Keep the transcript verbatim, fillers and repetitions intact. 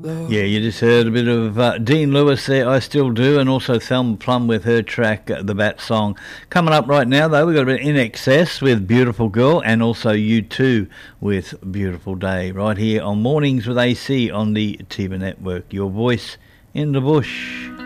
Yeah, you just heard a bit of uh, Dean Lewis there, I Still Do, and also Thelma Plum with her track, uh, The Bat Song. Coming up right now, though, we've got a bit of In Excess with Beautiful Girl, and also U two with Beautiful Day, right here on Mornings with A C on the T V Network. Your voice in the bush.